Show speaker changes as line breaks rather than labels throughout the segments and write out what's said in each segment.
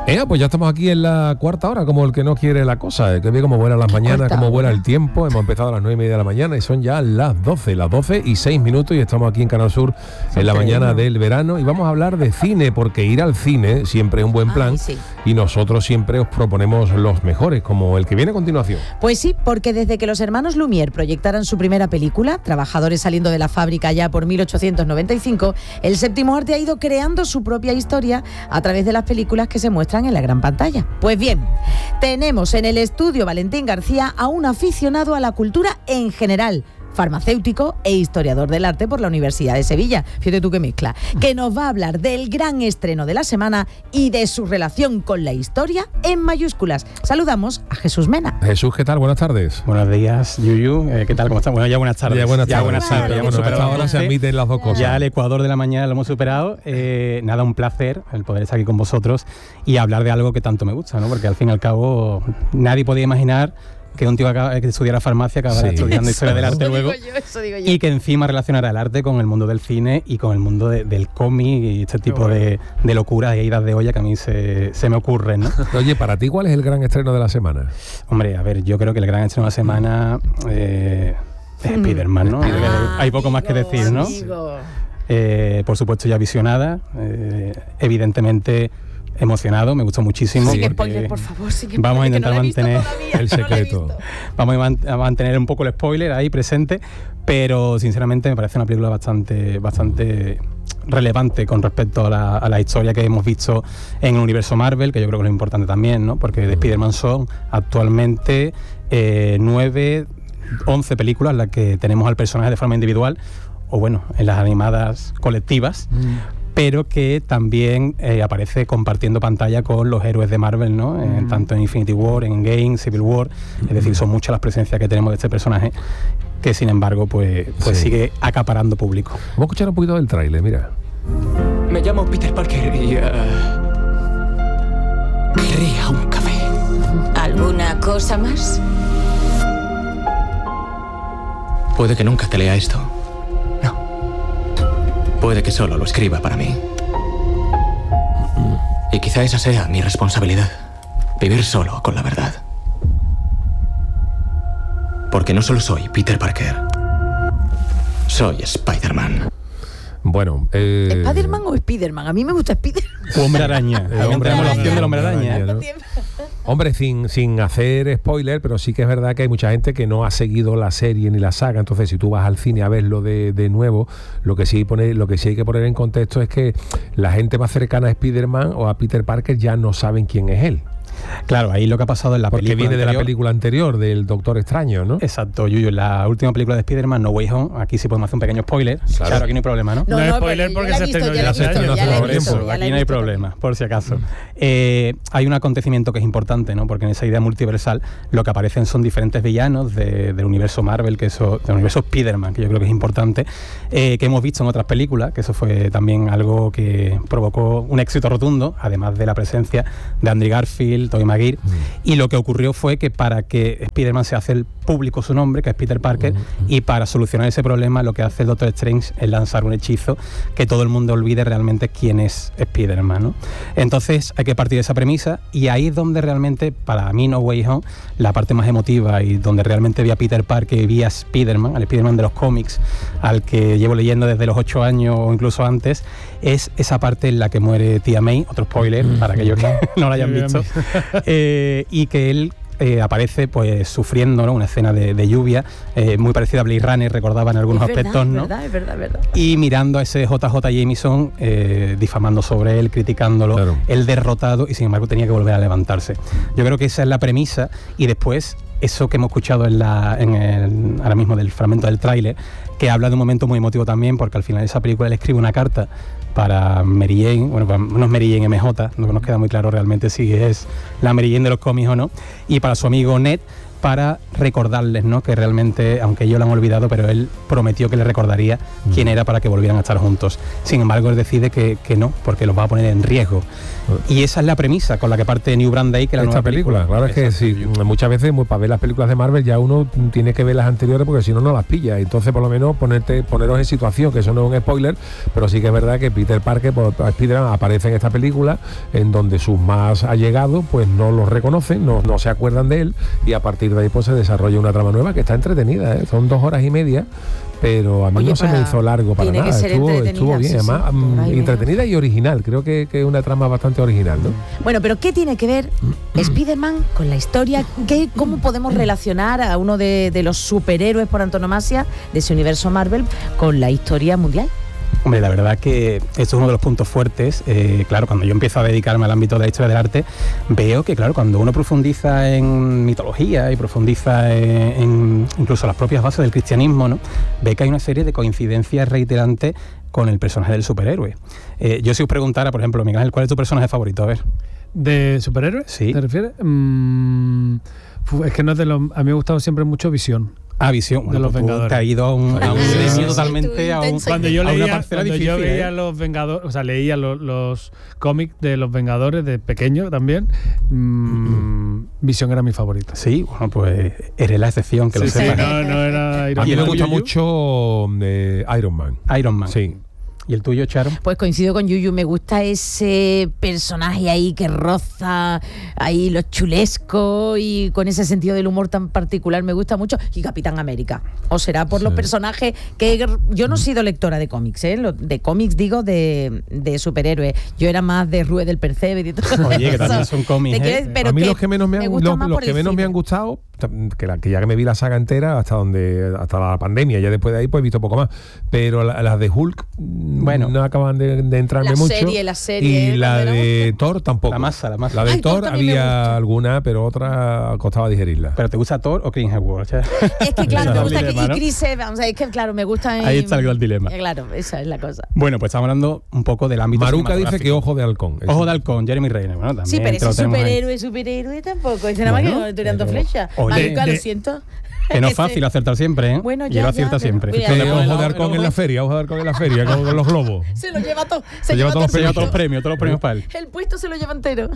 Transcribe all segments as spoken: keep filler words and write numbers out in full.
Eh, pues ya estamos aquí en la cuarta hora, como el que no quiere la cosa, que ve cómo vuelan las mañanas, cómo vuela el tiempo. Hemos empezado a las nueve y media de la mañana y son ya las doce, las doce y seis minutos y estamos aquí en Canal Sur en la mañana del verano y vamos a hablar de cine, porque ir al cine siempre es un buen plan. Ay, sí. Y nosotros siempre os proponemos los mejores, como el que viene a continuación.
Pues sí, porque desde que los hermanos Lumière proyectaran su primera película, Trabajadores saliendo de la fábrica ya por mil ochocientos noventa y cinco, el séptimo arte ha ido creando su propia historia a través de las películas que se muestran en la gran pantalla. Pues bien, tenemos en el estudio Valentín García a un aficionado a la cultura en general, farmacéutico e historiador del arte por la Universidad de Sevilla, fíjate tú qué mezcla, que nos va a hablar del gran estreno de la semana y de su relación con la historia en mayúsculas. Saludamos a Jesús Mena.
Jesús, ¿qué tal? Buenas tardes.
Buenos días, Yuyu. Eh, ¿Qué tal? ¿Cómo estás? Bueno, ya buenas tardes.
Ya buenas tardes.
Ya buenas tardes.
Ya
Ya hemos
bueno,
superado.
ahora se admiten las dos cosas.
Ya el Ecuador de la mañana lo hemos superado. Eh, nada, un placer el poder estar aquí con vosotros y hablar de algo que tanto me gusta, ¿no? Porque al fin y al cabo nadie podía imaginar que un tío que estudiara farmacia acabara sí. estudiando historia del arte luego
yo, eso digo yo.
Y que encima relacionara el arte con el mundo del cine y con el mundo de, del cómic y este tipo bueno. de, de locuras e idas de olla que a mí se, se me ocurren, ¿no?
Oye, para ti, ¿cuál es el gran estreno de la semana?
Hombre, a ver, yo creo que el gran estreno de la semana eh, es Spider-Man, ¿no? Ah, hay poco amigo, más que decir, ¿no? Eh, por supuesto ya visionada, eh, evidentemente emocionado, me gustó muchísimo.
Sin spoiler, por favor, sin spoiler,
vamos a intentar
no
mantener
el secreto.
No vamos a, man- a mantener un poco el spoiler ahí presente, pero sinceramente me parece una película bastante, bastante relevante con respecto a la, a la historia que hemos visto en el universo Marvel, que yo creo que es lo importante también, ¿no? Porque de Spider-Man son actualmente eh, nueve, once películas en las que tenemos al personaje de forma individual, o bueno, en las animadas colectivas. Mm. Pero que también eh, aparece compartiendo pantalla con los héroes de Marvel, ¿no? Eh, mm. Tanto en Infinity War, en Endgame, Civil War, mm. es decir, son muchas las presencias que tenemos de este personaje, que sin embargo, pues, pues sí. sigue acaparando público.
Vamos a escuchar un poquito del tráiler, mira.
Me llamo Peter Parker y... Uh, querría un café.
¿Alguna cosa más?
Puede que nunca te lea esto. Puede que solo lo escriba para mí. Y quizá esa sea mi responsabilidad. Vivir solo con la verdad. Porque no solo soy Peter Parker. Soy Spider-Man.
Bueno, eh...
¿Spider-Man o Spider-Man? A mí me gusta Spider-Man.
Hombre araña. El hombre araña. La opción del hombre araña. ¿No?
Hombre, sin, sin hacer spoiler, pero sí que es verdad que hay mucha gente que no ha seguido la serie ni la saga. Entonces, si tú vas al cine a verlo de, de nuevo, lo que sí pone, lo que sí hay que poner en contexto es que la gente más cercana a Spider-Man o a Peter Parker ya no saben quién es él.
Claro, ahí lo que ha pasado en la
Porque
película
viene
anterior,
de la película anterior, del Doctor Extraño, ¿no?
Exacto, Yuyu, la última película de Spider-Man, No Way Home, aquí sí podemos hacer un pequeño spoiler. Claro, claro aquí no hay problema, ¿no?
No,
no
no,
spoiler porque se estrenó ya hace años. Aquí no hay problema, por si acaso. Eh, hay un acontecimiento que es importante, ¿no? Porque en esa idea multiversal lo que aparecen son diferentes villanos de, del universo Marvel, que eso, del universo Spider-Man, que yo creo que es importante, eh, que hemos visto en otras películas, que eso fue también algo que provocó un éxito rotundo, además de la presencia de Andrew Garfield, Tobey Maguire. Mm. Y lo que ocurrió fue que para que Spider-Man se hace el público su nombre, que es Peter Parker, uh-huh. y para solucionar ese problema lo que hace el Doctor Strange es lanzar un hechizo que todo el mundo olvide realmente quién es Spider-Man, ¿no? Entonces hay que partir de esa premisa y ahí es donde realmente, para mí, No Way Home, la parte más emotiva y donde realmente vi a Peter Parker y vi a Spider-Man, al Spider-Man de los cómics, al que llevo leyendo desde los ocho años o incluso antes, es esa parte en la que muere Tía May, otro spoiler para aquellos que no lo hayan visto, eh, y que él Eh, aparece pues sufriendo, ¿no? Una escena de, de lluvia eh, muy parecida a Blade Runner, recordaba en algunos
es verdad,
aspectos, ¿no?
Es verdad, es verdad, es verdad.
Y mirando a ese J J Jameson eh, difamando sobre él, criticándolo, claro. Él derrotado y sin embargo tenía que volver a levantarse. Yo creo que esa es la premisa y después eso que hemos escuchado en la, en el, ahora mismo del fragmento del tráiler, que habla de un momento muy emotivo también, porque al final de esa película él escribe una carta para Mary Jane, bueno, para, no es Mary Jane M J, no nos queda muy claro realmente si es la Mary Jane de los cómics o no, y para su amigo Ned, para recordarles, ¿no?, que realmente, aunque ellos lo han olvidado, pero él prometió que les recordaría mm. quién era para que volvieran a estar juntos. Sin embargo, él decide que, que no, porque los va a poner en riesgo. Y esa es la premisa con la que parte New Brand Day, que la
esta
nueva
película.
película.
Claro, es que sí, muchas veces para ver las películas de Marvel ya uno tiene que ver las anteriores, porque si no, no las pilla. Entonces, por lo menos, ponerte, poneros en situación, que eso no es un spoiler, pero sí que es verdad que Peter Parker, pues, Spider-Man aparece en esta película, en donde sus más allegados pues no los reconocen, no, no se acuerdan de él, y a partir de ahí pues se desarrolla una trama nueva que está entretenida, ¿eh? Son dos horas y media, pero a mí Oye, no se me hizo largo para nada, estuvo, estuvo bien, sí, además sí, um, entretenida y original, creo que es una trama bastante original, ¿no?
Bueno, pero ¿qué tiene que ver Spider-Man con la historia? ¿Qué, ¿Cómo podemos relacionar a uno de, de los superhéroes por antonomasia de ese universo Marvel con la historia mundial?
Hombre, la verdad que esto es uno de los puntos fuertes. Eh, claro, cuando yo empiezo a dedicarme al ámbito de la historia del arte, veo que, claro, cuando uno profundiza en mitología y profundiza en, en incluso las propias bases del cristianismo, ¿no?, ve que hay una serie de coincidencias reiterantes con el personaje del superhéroe. Eh, yo si os preguntara, por ejemplo, Miguel Ángel, ¿cuál es tu personaje favorito? A ver.
¿De superhéroe?
Sí.
¿Te refieres? Mm, es que no es de los... A mí me ha gustado siempre mucho Visión.
Ah, Visión,
de bueno, los Vengadores.
Te ha ido a un, a un sí, totalmente a, un,
cuando yo
a
leía,
una parcela
cuando
difícil.
Yo veía
¿eh?
los Vengadores, o sea, leía los, los cómics de los Vengadores de pequeño también. Mmm, mm. Visión era mi favorito.
Sí, bueno, pues eres la excepción, que
sí,
lo
sí,
sepas.
No, no era Iron
A mí
Man.
me gusta mucho eh, Iron Man.
Iron Man.
Sí.
¿Y el tuyo, Charo?
Pues coincido con Yuyu, me gusta ese personaje ahí que roza ahí lo chulesco y con ese sentido del humor tan particular, me gusta mucho. Y Capitán América, o será por sí. los personajes que yo no he sido lectora de cómics, ¿eh? de cómics digo de, de superhéroes, yo era más de Rue del Percebe y todo.
Oye, que también son cómics, ¿eh?
Pero
a mí
que
los que menos me han,
me
los, los que menos me han gustado, que, la, que ya que me vi la saga entera hasta donde hasta la pandemia, ya después de ahí pues he visto poco más, pero las la de Hulk bueno, no acaban de, de entrarme
la
mucho.
Serie, la serie,
y la de Thor tampoco.
La masa, la masa.
La de
Ay,
Thor había alguna, pero otra costaba digerirla.
¿Pero te gusta Thor o Chris Hemsworth?
Es que claro, me gusta
dilema,
que,
¿no?
y Chris Evans, es que claro, me gusta.
Ahí está el dilema.
Claro, esa es la cosa.
Bueno, pues estamos hablando un poco del ámbito
Maruca dice que Ojo de Halcón.
Ojo ese. de Halcón, Jeremy Renner. Bueno, también.
Sí, pero ese superhéroe, superhéroe tampoco. Dice nada más que tirando flechas. Maruca, lo siento.
Que no es fácil acertar siempre, ¿eh?
Bueno, ya,
y lo acierta
ya,
siempre.
Mira,
que
no,
Ojo
no,
de Halcón
no,
en la feria, Ojo de Halcón en la feria, con, con los globos.
Se lo lleva todo. Se,
se lleva todos los,
todos los premios, todos los premios para él.
El puesto se lo lleva entero.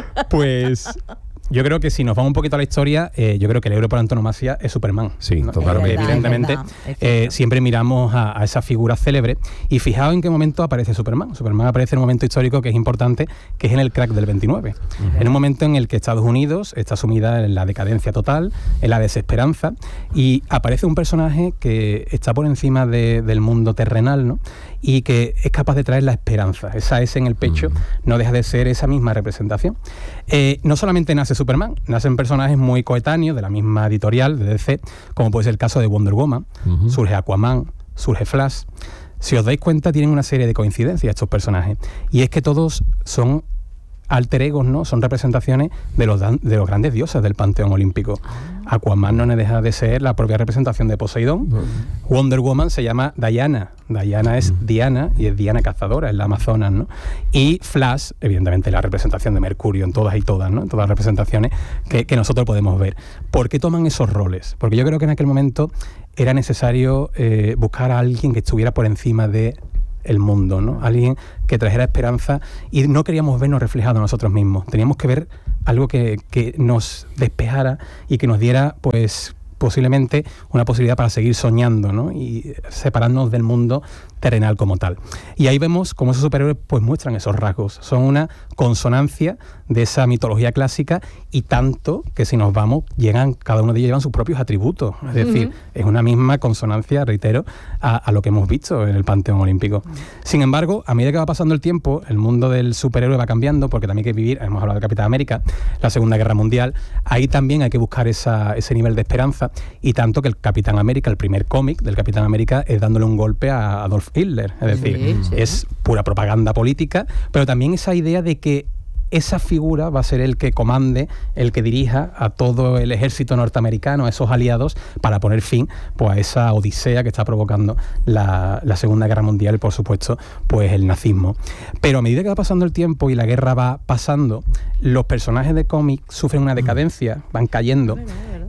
Pues yo creo que si nos vamos un poquito a la historia, eh, yo creo que el héroe por antonomasia es Superman.
Sí,
¿no?
totalmente.
Es verdad, Evidentemente, es verdad, es eh, siempre miramos a, a esa figura célebre y fijaos en qué momento aparece Superman. Superman aparece en un momento histórico que es importante, que es en el crack del veintinueve. Uh-huh. En un momento en el que Estados Unidos está sumida en la decadencia total, en la desesperanza, y aparece un personaje que está por encima de, del mundo terrenal, ¿no? Y que es capaz de traer la esperanza. Esa S en el pecho uh-huh. no deja de ser esa misma representación. Eh, no solamente nace Superman, nacen personajes muy coetáneos de la misma editorial de D C, como puede ser el caso de Wonder Woman, uh-huh. surge Aquaman, surge Flash. Si os dais cuenta, tienen una serie de coincidencias estos personajes, y es que todos son alter egos, ¿no? Son representaciones de los, de los grandes dioses del panteón olímpico. Aquaman no deja de ser la propia representación de Poseidón. Uh-huh. Wonder Woman se llama Diana. Diana es uh-huh. Diana, y es Diana cazadora, es la Amazonas, ¿no? Y Flash, evidentemente, la representación de Mercurio en todas y todas, ¿no? En todas las representaciones que, que nosotros podemos ver. ¿Por qué toman esos roles? Porque yo creo que en aquel momento era necesario eh, buscar a alguien que estuviera por encima de el mundo, ¿no? Alguien que trajera esperanza, y no queríamos vernos reflejados nosotros mismos. Teníamos que ver algo que, que nos despejara y que nos diera, pues, posiblemente una posibilidad para seguir soñando, ¿no? Y separarnos del mundo terrenal como tal. Y ahí vemos cómo esos superhéroes pues muestran esos rasgos. Son una consonancia de esa mitología clásica, y tanto que si nos vamos, llegan, cada uno de ellos llevan sus propios atributos. Es decir, uh-huh. es una misma consonancia, reitero, a, a lo que hemos visto en el panteón olímpico. Uh-huh. Sin embargo, a medida que va pasando el tiempo, el mundo del superhéroe va cambiando, porque también hay que vivir, hemos hablado de Capitán América, la Segunda Guerra Mundial, ahí también hay que buscar esa, ese nivel de esperanza, y tanto que el Capitán América, el primer cómic del Capitán América, es dándole un golpe a Adolf Hitler. Es decir, sí, sí. es pura propaganda política, pero también esa idea de que esa figura va a ser el que comande, el que dirija a todo el ejército norteamericano, a esos aliados, para poner fin pues a esa odisea que está provocando la, la Segunda Guerra Mundial y, por supuesto, pues el nazismo. Pero a medida que va pasando el tiempo y la guerra va pasando, los personajes de cómic sufren una decadencia, van cayendo,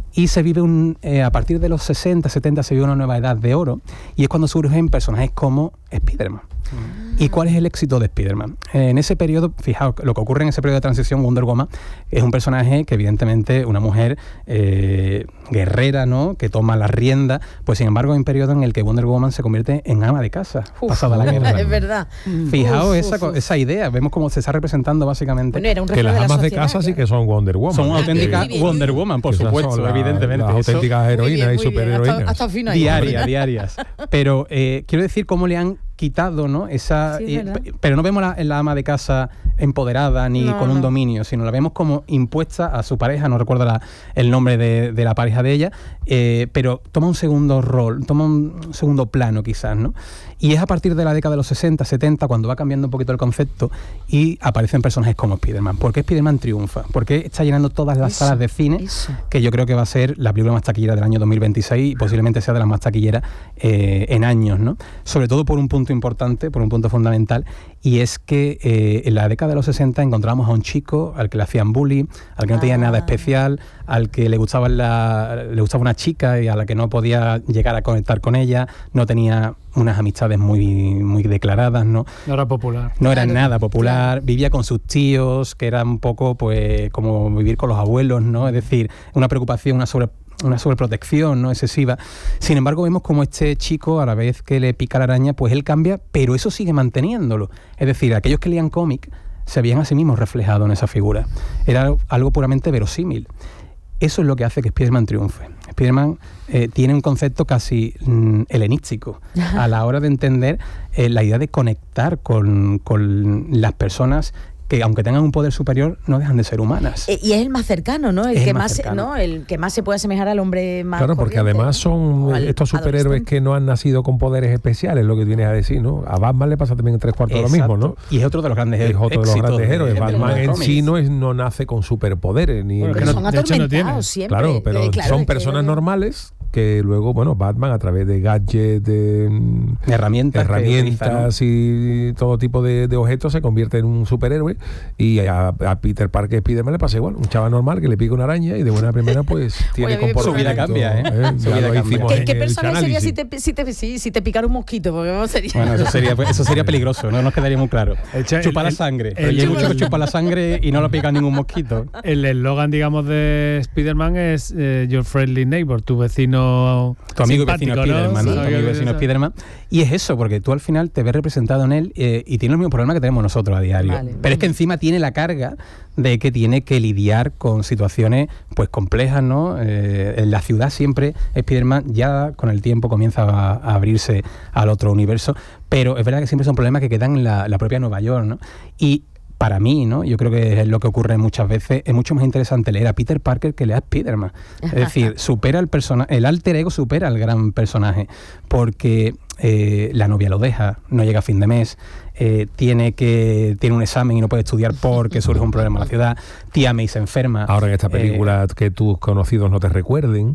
Y se vive un, eh, a partir de los sesenta, setenta se vive una nueva edad de oro, y es cuando surgen personajes como Spider-Man. Mm. ¿Y cuál es el éxito de Spider-Man? Eh, en ese periodo, fijaos, lo que ocurre en ese periodo de transición, Wonder Woman es un personaje que evidentemente, una mujer eh, guerrera, ¿no?, que toma la rienda, pues sin embargo hay un periodo en el que Wonder Woman se convierte en ama de casa, uf, pasada la guerra.
Es verdad.
Fijaos
uf,
esa,
uf, uf.
esa idea, vemos cómo se está representando básicamente.
Bueno, era un
que las
de
amas
la
de casa sí que son Wonder Woman.
Son auténticas Wonder Woman, por supuesto, la, evidentemente.
Las auténticas heroínas y superheroínas.
Hasta, hasta fino ahí.
Diarias, diarias. Pero eh, quiero decir cómo le han quitado, ¿no? Esa,
sí,
eh, pero no vemos la, la ama de casa empoderada ni
no,
con un
no.
dominio, sino la vemos como impuesta a su pareja, no recuerdo la, el nombre de, de la pareja de ella, eh, pero toma un segundo rol, toma un segundo plano quizás, ¿no? Y es a partir de la década de los sesenta, setenta, cuando va cambiando un poquito el concepto y aparecen personajes como Spider-Man. ¿Por qué Spider-Man triunfa? ¿Por qué está llenando todas las eso, salas de cine? Eso. Que yo creo que va a ser la película más taquillera del año dos mil veintiséis y posiblemente sea de las más taquilleras eh, en años, ¿no? Sobre todo por un punto importante, por un punto fundamental, y es que eh, en la década de los sesenta encontramos a un chico al que le hacían bullying, al que no tenía ah. nada especial, al que le gustaba, la, le gustaba una chica y a la que no podía llegar a conectar con ella, no tenía unas amistades muy, muy declaradas, ¿no?
No era popular.
No era
claro,
nada popular,
claro.
Vivía con sus tíos, que era un poco pues como vivir con los abuelos, ¿no? Es decir, una preocupación, una sobre una sobreprotección, ¿no?, excesiva. Sin embargo, vemos como este chico, a la vez que le pica la araña, pues él cambia, pero eso sigue manteniéndolo. Es decir, aquellos que leían cómic se veían a sí mismos reflejados en esa figura. Era algo puramente verosímil. Eso es lo que hace que Spider-Man triunfe. Spider-Man eh, tiene un concepto casi mm, helenístico a la hora de entender eh, la idea de conectar con, con las personas que, aunque tengan un poder superior, no dejan de ser humanas.
Y es el más cercano, ¿no? El
es
que
el más,
más
cercano.
¿no? El que más se puede asemejar al hombre más
Claro, porque
corriente,
además son estos superhéroes que no han nacido con poderes especiales, lo que vienes a decir, ¿no? A Batman le pasa también en tres cuartos lo mismo, ¿no?
Y es otro de los grandes
héroes. Es otro de los grandes héroes.
De,
Batman
de
en sí no, es, no nace con superpoderes. Ni
bueno,
que
no,
son
atormentados no siempre.
Claro, pero eh, claro, son personas que... normales que luego, bueno, Batman a través de gadgets, de,
de herramientas,
herramientas utiliza, ¿no? y todo tipo de, de objetos se convierte en un superhéroe. Y a, a Peter Parker, Spider-Man le pasa igual, un chaval normal que le pica una araña y de buena primera pues tiene
Oye,
comportamiento.
Su vida cambia, ¿eh? ¿eh? Su vida cambia.
¿Qué, qué personaje sería si te, si, te, si, si te picara un mosquito? Porque vamos sería...
Bueno, eso sería, eso sería peligroso, no nos quedaría muy claro. Chupa el, la sangre. El, el, hay mucho que chupa la sangre y no lo pica ningún mosquito.
El eslogan, digamos, de Spider-Man es uh, Your Friendly Neighbor, tu vecino...
Tu amigo y vecino
¿no?
Spider-Man,
Sí,
¿no? Tu amigo y vecino Spider-Man. Y es eso, porque tú al final te ves representado en él eh, y tiene los mismos problemas que tenemos nosotros a diario. Vale, Pero vale. es que encima tiene la carga de que tiene que lidiar con situaciones pues complejas, ¿no? Eh, en la ciudad siempre Spider-Man ya con el tiempo comienza a, a abrirse al otro universo, pero es verdad que siempre son problemas que quedan en la, la propia Nueva York, ¿no? Y para mí, ¿no? Yo creo que es lo que ocurre muchas veces. Es mucho más interesante leer a Peter Parker que leer a Spider-Man. Es decir, supera el personaje, el alter ego supera al gran personaje, porque eh, la novia lo deja, no llega a fin de mes, eh, tiene que tiene un examen y no puede estudiar porque surge un problema en la ciudad, tía May se enferma.
Ahora en esta película eh, que tus conocidos no te recuerden.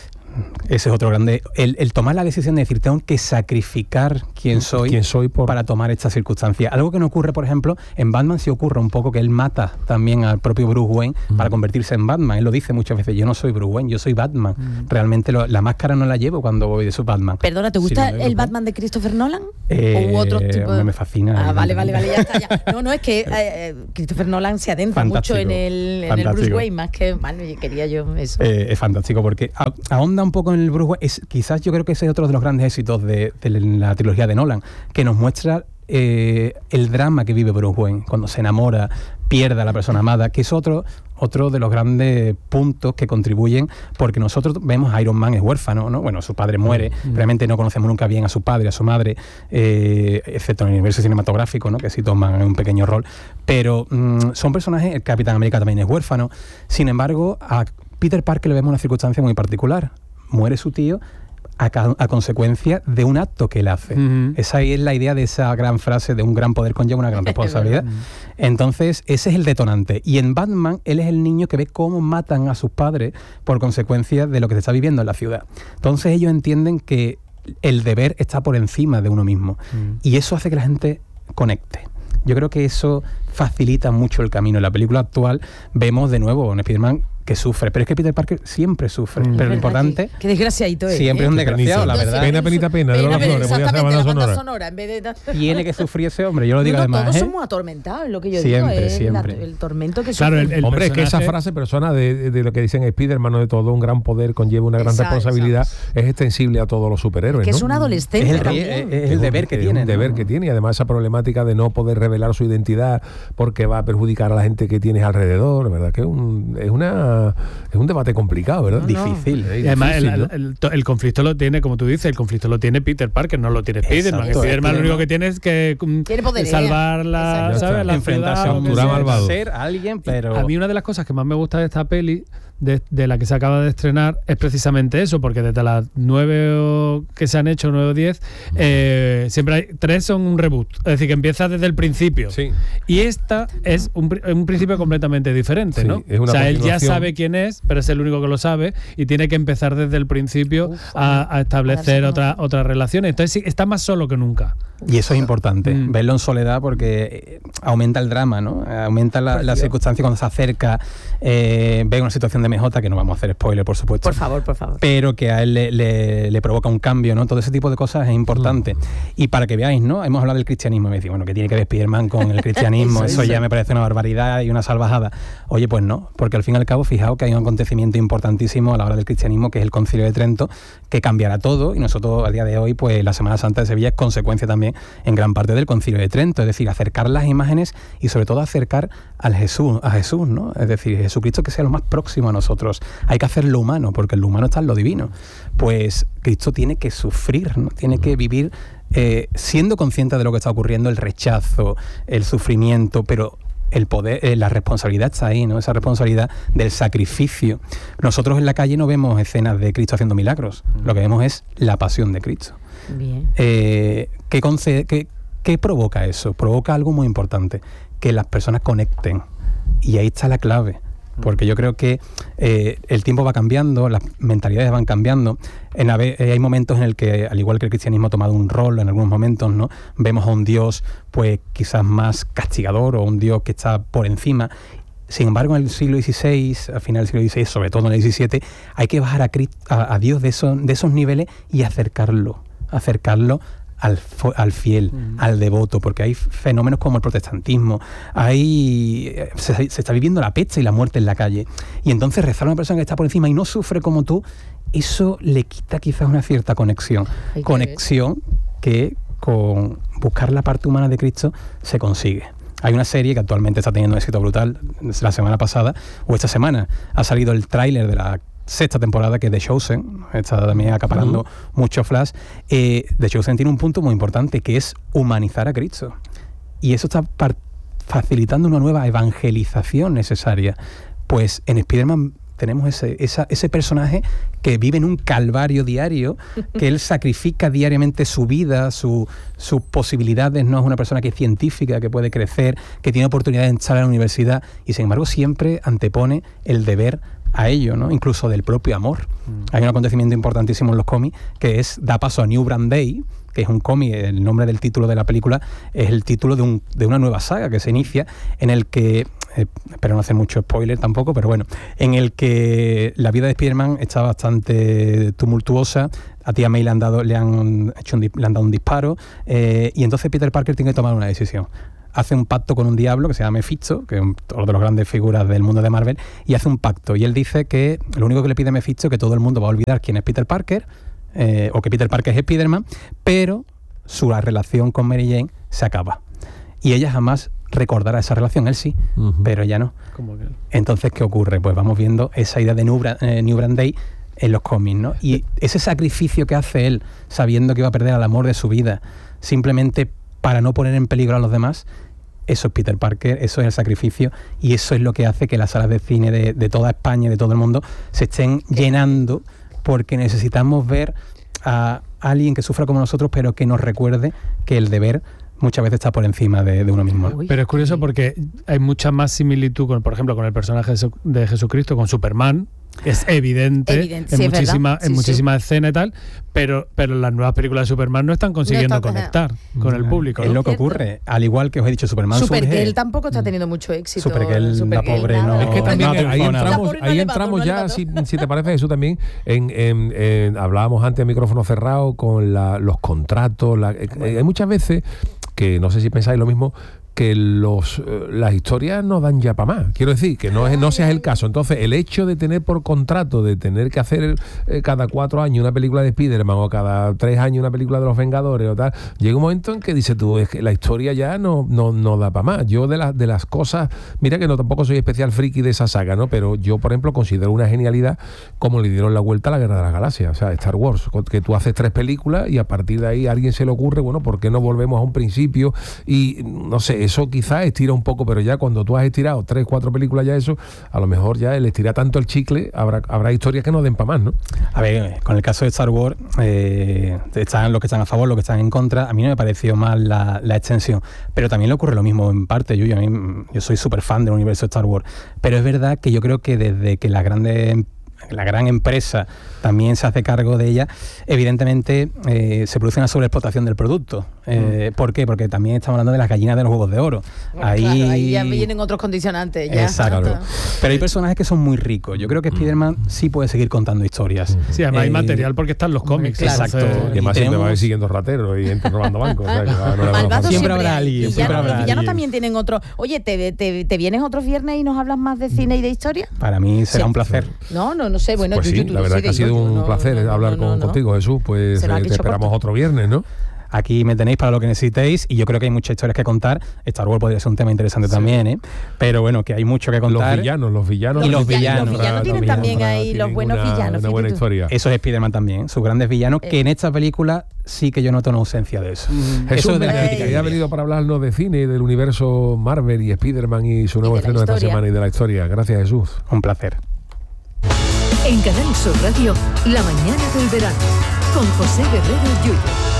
Ese es otro grande. El, el tomar la decisión de decir, tengo que sacrificar quién soy,
¿Quién soy por...
para tomar esta circunstancia. Algo que no ocurre, por ejemplo, en Batman sí ocurre un poco que él mata también al propio Bruce Wayne mm. para convertirse en Batman. Él lo dice muchas veces, yo no soy Bruce Wayne, yo soy Batman. Mm. Realmente lo, la máscara no la llevo cuando voy de su Batman.
Perdona, ¿te gusta sí, el Batman de Christopher Nolan?
Eh,
¿O otro tipo de...?
Me fascina.
Ah, vale, vale, vale, ya está. Ya. No, no, es que eh, Christopher Nolan se adentra fantástico, mucho en el, en el Bruce Wayne, más que... Bueno, quería yo eso.
Eh, es fantástico porque ahonda un poco en el Bruce Wayne. Es, quizás yo creo que ese es otro de los grandes éxitos de, de la trilogía de Nolan, que nos muestra eh, el drama que vive Bruce Wayne cuando se enamora, pierde a la persona amada, que es otro, otro de los grandes puntos que contribuyen, porque nosotros vemos a Iron Man es huérfano, ¿no? Bueno, su padre muere, mm. realmente no conocemos nunca bien a su padre, a su madre, eh, excepto en el universo cinematográfico, ¿no? Que sí toman un pequeño rol, pero mm, son personajes, el Capitán América también es huérfano, sin embargo, a Peter Parker le vemos una circunstancia muy particular. Muere su tío a, a consecuencia de un acto que él hace. Uh-huh. Esa es la idea de esa gran frase de un gran poder conlleva una gran responsabilidad. Entonces, ese es el detonante. Y en Batman, él es el niño que ve cómo matan a sus padres por consecuencia de lo que se está viviendo en la ciudad. Entonces, ellos entienden que el deber está por encima de uno mismo. Uh-huh. Y eso hace que la gente conecte. Yo creo que eso facilita mucho el camino. En la película actual vemos de nuevo en Spider-Man que sufre. Pero es que Peter Parker siempre sufre.
Mm.
Pero lo importante...
Qué, qué desgraciadito es.
Siempre
¿eh?
es un desgraciado, la verdad.
Pena, penita, pena, de
Pena,
Lola
pena,
Flores. Podía ser
exactamente,
banda
la banda
sonora.
sonora, en vez de...
Tiene que sufrir ese hombre, yo lo digo
No, no,
además.
todos
¿eh?
somos atormentados, lo que yo
Siempre,
digo. Es
siempre.
La, el tormento que
Claro,
sufre.
el, el
Hombre, es que esa
personaje-
frase persona de, de, de lo que dicen Spiderman, ¿no? De todo un gran poder conlleva una gran
Esa,
responsabilidad, es extensible a todos los superhéroes.
Que
¿no?
es un adolescente
Es el,
también.
es el deber que
es
tiene.
un deber
¿no?
que tiene, y además esa problemática de no poder revelar su identidad porque va a perjudicar a la gente que tienes alrededor, ¿verdad? Que es un, es una es un debate complicado, ¿verdad?
No, no.
Difícil.
Es
Y además el,
difícil, ¿no?
el- el- el conflicto lo tiene, como tú dices, el conflicto lo tiene Peter Parker, no lo tiene Spiderman.
Exacto.
Spiderman lo único que tiene es que mm,
Tiene poderes.
salvar la,
Exacto.
¿sabes? la
Enfrentarse
ciudad,
a
lo
un
que
Dura
sea.
malvado.
ser a alguien, pero...
A mí una de las cosas que más me gusta de esta peli, de, de la que se acaba de estrenar, es precisamente eso, porque desde las nueve o que se han hecho, nueve o diez, eh, siempre hay tres son un reboot, es decir, que empieza desde el principio.
Sí.
Y esta es un, pri- un principio completamente diferente,
Sí,
¿no?
es una
o sea, él ya
continuación.
sabe quién es, pero es el único que lo sabe y tiene que empezar desde el principio
Uf,
a, a establecer
a darse
otra,
cuenta.
otras relaciones. Entonces sí, está más solo que nunca.
Y eso es importante,
Mm.
verlo en soledad porque eh, aumenta el drama, ¿no? Aumenta la, la circunstancia cuando se acerca, eh, ve una situación de M J, que no vamos a hacer spoiler, por supuesto.
Por favor, por favor.
Pero que a él le, le- le provoca un cambio, ¿no? Todo ese tipo de cosas es importante. Y para que veáis, ¿no? Hemos hablado del cristianismo y me decís, bueno, ¿qué tiene que ver Spiderman con el cristianismo?
Eso,
Eso
eso.
ya me parece una barbaridad y una salvajada. Oye, pues no, porque al fin y al cabo, fijaos que hay un acontecimiento importantísimo a la hora del cristianismo, que es el Concilio de Trento, que cambiará todo, y nosotros a día de hoy, pues la Semana Santa de Sevilla es consecuencia también en gran parte del Concilio de Trento, es decir, acercar las imágenes y sobre todo acercar al Jesús, a Jesús, ¿no? Es decir, Jesucristo que sea lo más próximo a nosotros. Hay que hacerlo humano, porque en lo humano está en lo divino. Pues Cristo tiene que sufrir, ¿no? Tiene que vivir eh, siendo consciente de lo que está ocurriendo, el rechazo, el sufrimiento, pero el poder, eh, la responsabilidad está ahí, ¿no? Esa responsabilidad del sacrificio. Nosotros en la calle no vemos escenas de Cristo haciendo milagros, lo que vemos es la pasión de Cristo.
Bien.
Eh, ¿qué, conce- qué- qué provoca eso? Provoca algo muy importante, que las personas conecten. Y ahí está la clave. Porque yo creo que eh, el tiempo va cambiando, las mentalidades van cambiando. En la ve- eh, hay momentos en el que, al igual que el cristianismo ha tomado un rol en algunos momentos, ¿no? Vemos a un Dios pues quizás más castigador o un Dios que está por encima. Sin embargo, en el siglo dieciséis, al final del siglo dieciséis, sobre todo en el diecisiete, hay que bajar a, Cristo, a, a Dios de, eso, de esos niveles y acercarlo, acercarlo al, fo- al fiel,
Mm.
al devoto, porque hay fenómenos como el protestantismo, hay se, se está viviendo la peste y la muerte en la calle, y entonces rezar a una persona que está por encima y no sufre como tú, eso le quita quizás una cierta conexión,
Hay que
conexión que con buscar la parte humana de Cristo se consigue. Hay una serie que actualmente está teniendo un éxito brutal. La semana pasada, o esta semana, ha salido el tráiler de la sexta temporada, que es The Chosen. Está también acaparando uh-huh. mucho flash. Eh, The Chosen tiene un punto muy importante, que es humanizar a Cristo. Y eso está par- facilitando una nueva evangelización necesaria. Pues en Spider-Man tenemos ese, esa, ese personaje que vive en un calvario diario, que él sacrifica diariamente su vida, su, sus posibilidades. No es una persona que es científica, que puede crecer, que tiene oportunidad de entrar a la universidad, y sin embargo siempre antepone el deber a ello, ¿no? Incluso del propio amor. Mm. Hay un acontecimiento importantísimo en los cómics que es da paso a New Brand Day, que es un cómic, el nombre del título de la película es el título de, un, de una nueva saga que se inicia, en el que, eh, espero no hacer mucho spoiler tampoco, pero bueno, en el que la vida de Spider-Man está bastante tumultuosa. A tía May le han dado, le han hecho un, le han dado un disparo, eh, y entonces Peter Parker tiene que tomar una decisión. Hace un pacto con un diablo que se llama Mephisto, que es uno de las grandes figuras del mundo de Marvel, y hace un pacto. Y él dice que lo único que le pide a Mephisto es que todo el mundo va a olvidar quién es Peter Parker, eh, o que Peter Parker es Spider-Man, pero su relación con Mary Jane se acaba. Y ella jamás recordará esa relación, él sí, uh-huh. pero ella no.
¿Cómo que?
Entonces, ¿qué ocurre? Pues vamos viendo esa idea de New Brand, eh, New Brand Day en los cómics, ¿no? Y ese sacrificio que hace él, sabiendo que va a perder al amor de su vida, simplemente para no poner en peligro a los demás, eso es Peter Parker, eso es el sacrificio, y eso es lo que hace que las salas de cine de, de toda España y de todo el mundo se estén llenando, porque necesitamos ver a alguien que sufra como nosotros, pero que nos recuerde que el deber muchas veces está por encima de, de uno mismo.
Uy.
Pero es curioso porque hay mucha más similitud, con, por ejemplo, con el personaje de Jesucristo, con Superman, es evidente,
Evidente,
en,
sí,
muchísima,
sí,
en
sí.
muchísimas escenas y tal, pero, pero las nuevas películas de Superman no están consiguiendo
No está-
conectar con el público.
Es
¿no?
lo que
Cierto.
ocurre. Al igual que os he dicho, Superman
Supergirl
surge...
tampoco está teniendo mucho éxito.
Supergirl, la pobre,
nada.
no-
Es que también
no
ahí
triunfó nada.
entramos,
La pobre no
ahí
le mató,
entramos
no le
ya,
mató.
si, si te parece eso también, en, en- en- hablábamos antes a micrófono cerrado con la- los contratos, la- eh, hay muchas veces que no sé si pensáis lo mismo, que los eh, las historias no dan ya para más. Quiero decir, que no es no sea el caso. Entonces, el hecho de tener por contrato, de tener que hacer eh, cada cuatro años una película de Spiderman o cada tres años una película de los Vengadores o tal, llega un momento en que dices tú, es que la historia ya no, no, no da para más. Yo de, las de las cosas, mira que no tampoco soy especial friki de esa saga, ¿no? Pero yo, por ejemplo, considero una genialidad como le dieron la vuelta a la Guerra de las Galaxias, o sea, Star Wars, que tú haces tres películas y a partir de ahí a alguien se le ocurre, bueno, ¿por qué no volvemos a un principio? Y no sé, eso quizás estira un poco, pero ya cuando tú has estirado tres, cuatro películas ya eso, a lo mejor ya el estirar tanto el chicle, habrá, habrá historias que no den para más, ¿no?
A ver, con el caso de Star Wars, eh, están los que están a favor, los que están en contra. A mí no me pareció mal la, la extensión, pero también le ocurre lo mismo en parte. Yo, yo, a mí, yo soy súper fan del universo de Star Wars, pero es verdad que yo creo que desde que las grandes la gran empresa también se hace cargo de ella, evidentemente eh, se produce una sobreexplotación del producto. Eh, mm. ¿Por qué? Porque también estamos hablando de las gallinas de los huevos de oro.
Bueno,
ahí...
Claro, ahí ya vienen otros condicionantes. Ya.
Exacto. Claro. Pero hay personajes que son muy ricos. Yo creo que Spider-Man sí puede seguir contando historias.
Sí, además
eh,
hay material porque están los cómics.
Claro. Exacto.
Y además siempre va a ir siguiendo rateros y gente robando bancos. O sea, que va, no le
Malvados
siempre habrá alguien.
Villanos,
Siempre habrá
los villanos
alguien.
también tienen otro. Oye, ¿te, te, ¿te vienes otros viernes y nos hablas más de cine y de historia?
Para mí será
Sí.
un placer.
No, no, no sé. Bueno,
pues
tú,
sí,
tú,
la
tú
verdad
sí
que ha
de
sido
yo,
un
no,
placer
no, no,
hablar
no,
con,
no.
contigo, Jesús. Pues
Se nos ha
eh, te
dicho
esperamos
corto.
otro viernes, ¿no?
Aquí me tenéis para lo que necesitéis y yo creo que hay muchas historias que contar. Star Wars podría ser un tema interesante sí. también, ¿eh? Pero bueno, que hay mucho que contar.
Los villanos, los villanos.
Y los
villanos.
villanos.
Los villanos tienen
los
también
villanos.
ahí los buenos
una,
villanos.
Una buena
tú.
historia.
Eso es Spider-Man también, sus grandes villanos, eh. que en esta película sí que yo noto una ausencia de eso.
Mm. Jesús,
eso es de la
eh,
crítica.
que ha venido para hablarnos de cine, del universo Marvel y Spider-Man y su nuevo
Y de la
estreno de esta
historia.
semana y de la historia. Gracias, Jesús.
Un placer.
En Canal Sur Radio, La mañana del verano, con José Guerrero Yuyo.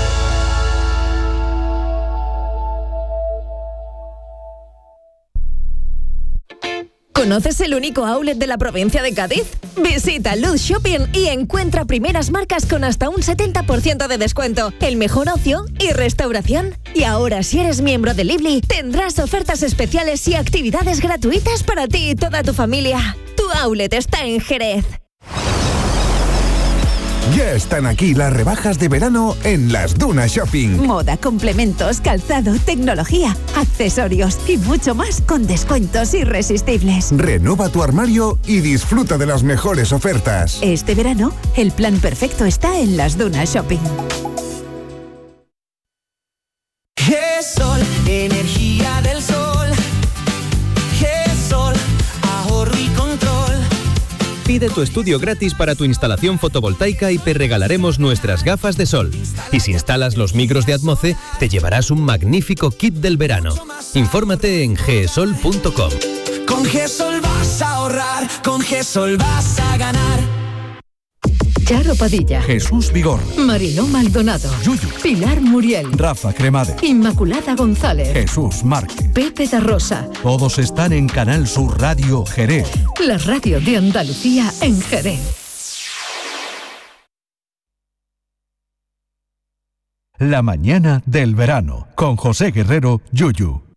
¿Conoces el único outlet de la provincia de Cádiz? Visita Luz Shopping y encuentra primeras marcas con hasta un setenta por ciento de descuento, el mejor ocio y restauración. Y ahora, si eres miembro de Lively, tendrás ofertas especiales y actividades gratuitas para ti y toda tu familia. Tu outlet está en Jerez.
Ya están aquí las rebajas de verano en Las Dunas Shopping.
Moda, complementos, calzado, tecnología, accesorios y mucho más con descuentos irresistibles.
Renueva tu armario y disfruta de las mejores ofertas.
Este verano, el plan perfecto está en Las Dunas Shopping.
G-Sol, energía del sol. G-Sol, ahorro y control.
Pide tu estudio gratis para tu instalación fotovoltaica y te regalaremos nuestras gafas de sol. Y si instalas los micros de Atmoce, te llevarás un magnífico kit del verano. Infórmate en g sol punto com.
Con G-Sol vas a ahorrar, con G-Sol vas a ganar.
Charo Padilla,
Jesús Vigor,
Mariló Maldonado,
Yuyu,
Pilar Muriel,
Rafa Cremade,
Inmaculada González,
Jesús Márquez.
Pepe da Rosa.
Todos están en Canal Sur Radio Jerez.
La radio de Andalucía en Jerez.
La mañana del verano con José Guerrero Yuyu.